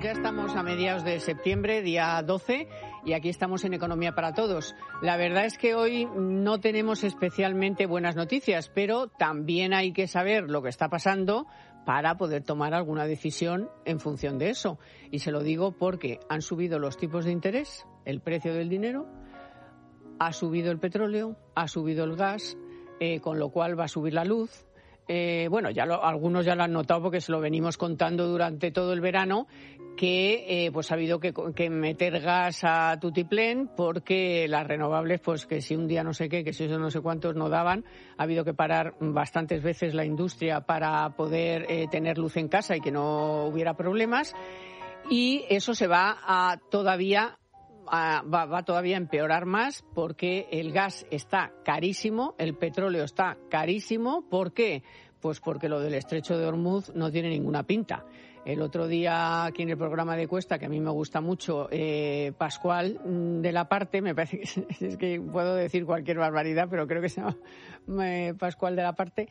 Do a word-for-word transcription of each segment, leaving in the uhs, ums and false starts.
ya estamos a mediados de septiembre, día doce, y aquí estamos en Economía para Todos. La verdad es que hoy no tenemos especialmente buenas noticias, pero también hay que saber lo que está pasando para poder tomar alguna decisión en función de eso. Y se lo digo porque han subido los tipos de interés, el precio del dinero, ha subido el petróleo, ha subido el gas, eh, con lo cual va a subir la luz. Eh, bueno, ya lo, algunos ya lo han notado porque se lo venimos contando durante todo el verano, que eh, pues ha habido que, que meter gas a tutiplén porque las renovables, pues que si un día no sé qué, que si eso no sé cuántos no daban, ha habido que parar bastantes veces la industria para poder eh, tener luz en casa y que no hubiera problemas, y eso se va a todavía a, va, va todavía a empeorar más porque el gas está carísimo, el petróleo está carísimo. ¿Por qué? Pues porque lo del estrecho de Hormuz no tiene ninguna pinta. El otro día, aquí en el programa de Cuesta, que a mí me gusta mucho, eh, Pascual de la Parte, me parece que es, es que puedo decir cualquier barbaridad, pero creo que se llama eh, Pascual de la Parte,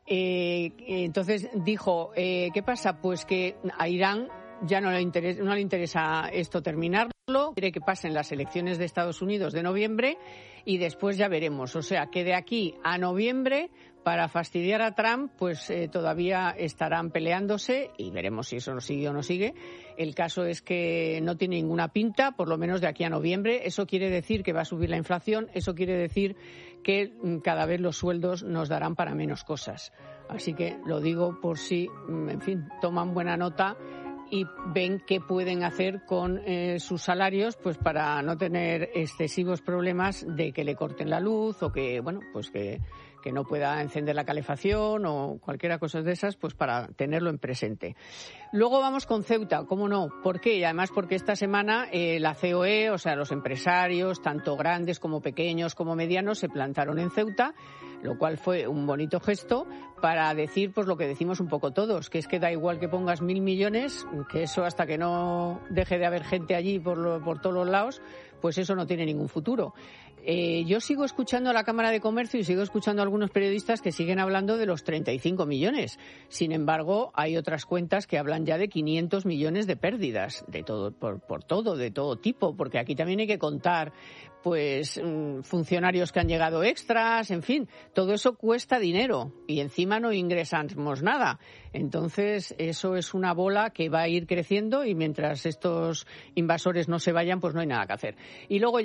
eh, entonces dijo, eh, ¿qué pasa? Pues que a Irán ya no le interesa, no le interesa esto terminarlo, quiere que pasen las elecciones de Estados Unidos de noviembre y después ya veremos. O sea, que de aquí a noviembre, para fastidiar a Trump, pues eh, todavía estarán peleándose y veremos si eso no sigue o no sigue. El caso es que no tiene ninguna pinta, por lo menos de aquí a noviembre. Eso quiere decir que va a subir la inflación, eso quiere decir que cada vez los sueldos nos darán para menos cosas. Así que lo digo por si, en fin, toman buena nota y ven qué pueden hacer con eh, sus salarios, pues para no tener excesivos problemas de que le corten la luz o que, bueno, pues que, que no pueda encender la calefacción o cualquiera cosa de esas, pues para tenerlo en presente. Luego vamos con Ceuta, ¿cómo no? ¿Por qué? Y además porque esta semana eh, la C O E, o sea, los empresarios, tanto grandes como pequeños como medianos, se plantaron en Ceuta, lo cual fue un bonito gesto para decir pues lo que decimos un poco todos, que es que da igual que pongas mil millones, que eso hasta que no deje de haber gente allí por, lo, por todos los lados, pues eso no tiene ningún futuro. Eh, yo sigo escuchando a la Cámara de Comercio y sigo escuchando a algunos periodistas que siguen hablando de los treinta y cinco millones. Sin embargo, hay otras cuentas que hablan ya de quinientos millones de pérdidas, de todo, por, por todo, de todo tipo, porque aquí también hay que contar pues funcionarios que han llegado extras, en fin, todo eso cuesta dinero y encima no ingresamos nada. Entonces, eso es una bola que va a ir creciendo y mientras estos invasores no se vayan, pues no hay nada que hacer. Y luego ya